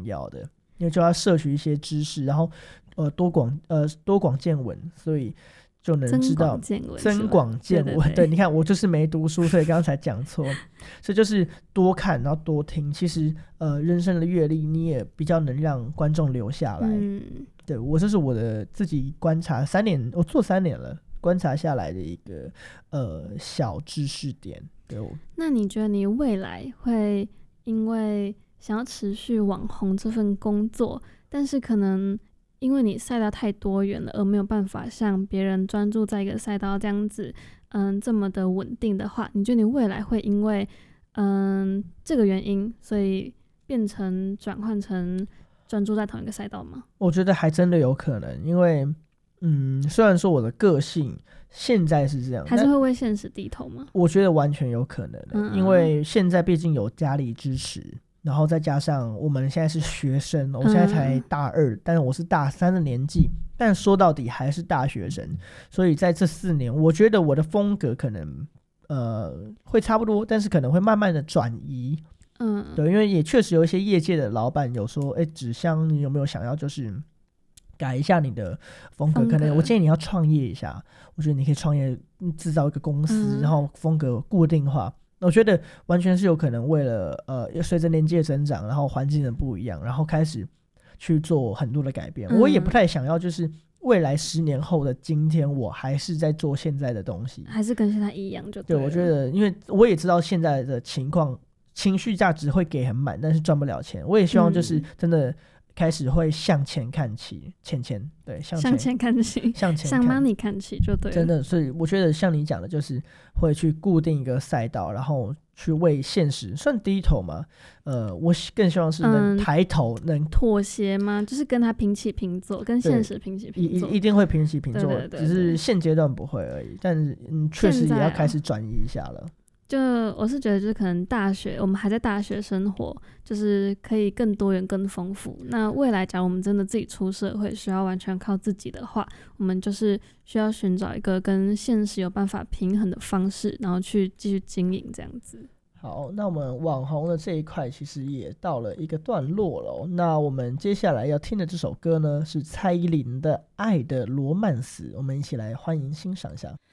要的，因为就要摄取一些知识，然后多广见闻，所以就能知道增广见闻。 对，你看我就是没读书，所以刚才讲错。所以就是多看然后多听，其实人生的阅历你也比较能让观众留下来。对，这是我的自己观察3年，我做3年了，观察下来的一个小知识点。对， 那你觉得你未来会因为想要持续网红这份工作，但是可能因为你赛道太多元了，而没有办法像别人专注在一个赛道这样子这么的稳定的话，你觉得你未来会因为这个原因所以转换成专注在同一个赛道吗？ 我觉得还真的有可能，因为虽然说我的个性现在是这样， 还是会为现实低头吗？ 我觉得完全有可能因为现在毕竟有家里支持，然后再加上我们现在是学生，我现在才大2，但是我是大3的年纪，但说到底还是大学生，所以在这4年我觉得我的风格可能会差不多，但是可能会慢慢的转移。对，因为也确实有一些业界的老板有说纸箱你有没有想要就是改一下你的风格，可能我建议你要创业一下，我觉得你可以创业制造一个公司，然后风格固定化。我觉得完全是有可能为了随着年纪的增长，然后环境的不一样，然后开始去做很多的改变。我也不太想要就是未来10年后的今天我还是在做现在的东西， 还是跟现在一样就对了。 对，我觉得因为我也知道现在的情况，情绪价值会给很满，但是赚不了钱。我也希望就是真的开始会向前看齐，对，向前看齐，向 money 看齐就对了。 真的，所以我觉得像你讲的，就是会去固定一个赛道，然后去为现实算低头嘛。我更希望是能抬头，能妥协吗？就是跟他平起平坐，跟现实平起平坐， 一定会平起平坐， 对对对对， 只是现阶段不会而已。但是确实也要开始转移一下了。 就我是觉得就是可能我们还在大学生活，就是可以更多元更丰富。那未来假如我们真的自己出社会需要完全靠自己的话，我们就是需要寻找一个跟现实有办法平衡的方式，然后去继续经营这样子。 好，那我们网红的这一块其实也到了一个段落了。那我们接下来要听的这首歌呢，是蔡依林的《爱的罗曼史》，我们一起来欢迎欣赏一下。